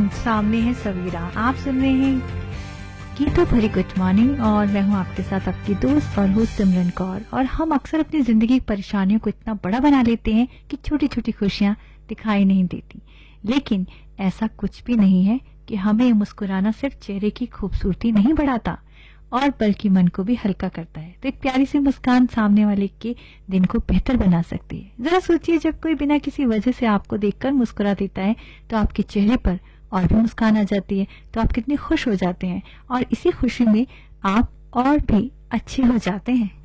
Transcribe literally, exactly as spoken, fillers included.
Morning, सामने है सवेरा। आप सुन रहे हैं गीतों भरी गुड मॉर्निंग और मैं हूं आपके साथ आपकी दोस्त और होस्ट सिमरन कौर। और हम अक्सर अपनी जिंदगी की परेशानियों को इतना बड़ा बना लेते हैं कि छोटी छोटी खुशियां दिखाई नहीं देती, लेकिन ऐसा कुछ भी नहीं है कि हमें मुस्कुराना सिर्फ चेहरे की खूबसूरती नहीं बढ़ाता और बल्कि मन को भी हल्का करता है। तो एक प्यारी सी मुस्कान सामने वाले के दिन को बेहतर बना सकती है। जरा सोचिए, जब कोई बिना किसी वजह से आपको देखकर मुस्कुरा देता है तो आपके चेहरे पर और भी मुस्कान आ जाती है, तो आप कितने खुश हो जाते हैं और इसी खुशी में आप और भी अच्छे हो जाते हैं।